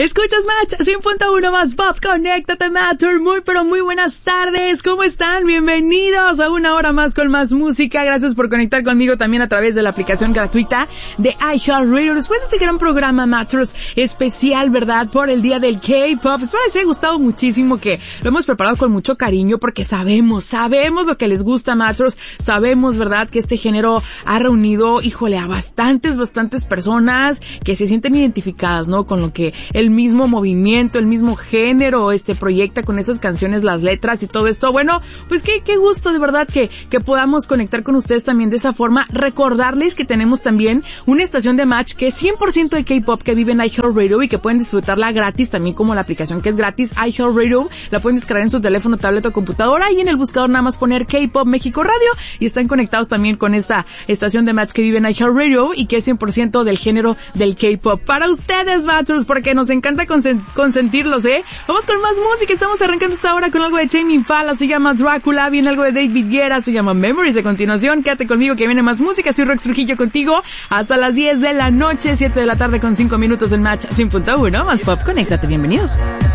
Escuchas Match 100.1 más Pop, conéctate Matter. Muy pero muy buenas tardes, ¿cómo están? Bienvenidos a una hora más con más música. Gracias por conectar conmigo también a través de la aplicación gratuita de iHeartRadio. Después de este gran programa Matters especial, ¿verdad? Por el día del K-Pop. Espero les haya gustado muchísimo, que lo hemos preparado con mucho cariño porque sabemos lo que les gusta Matters. Sabemos, ¿verdad? Que este género ha reunido, híjole, a bastantes personas que se sienten identificadas, ¿no? Con lo que el mismo movimiento, el mismo género, proyecta con esas canciones, las letras y todo esto. Bueno, pues qué gusto de verdad que podamos conectar con ustedes también de esa forma. Recordarles que tenemos también una estación de Match que es 100% de K-Pop, que vive en iHeartRadio y que pueden disfrutarla gratis, también como la aplicación que es gratis, iHeartRadio. La pueden descargar en su teléfono, tableta o computadora y en el buscador nada más poner K-Pop México Radio y están conectados también con esta estación de Match que vive en iHeartRadio y que es 100% del género del K-Pop. Para ustedes, Matchers, porque nos encanta consentirlos, Vamos con más música. Estamos arrancando esta hora con algo de Tame Impala, se llama Drácula, viene algo de David Guetta, se llama Memories. A continuación, quédate conmigo que viene más música. Soy Rox Trujillo contigo hasta las 10 de la noche, 7 de la tarde con 5 minutos en Match 100.1 más Pop. Conéctate, bienvenidos.